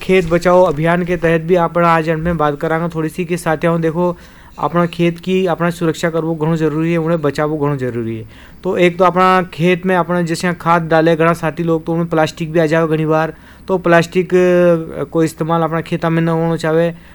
खेत बचाओ अभियान के तहत भी अपना आज में बात करांगा थोड़ी सी कि साथियों देखो अपना खेत की अपना सुरक्षा करवो घणो जरूरी है, उन्हें बचावो घणो जरूरी है। तो एक तो अपना खेत में अपना जैसे खाद डाले घना साथी लोग तो उनमें प्लास्टिक भी आ जाए घनी बार, तो प्लास्टिक को इस्तेमाल अपना खेता में न होना चाहे।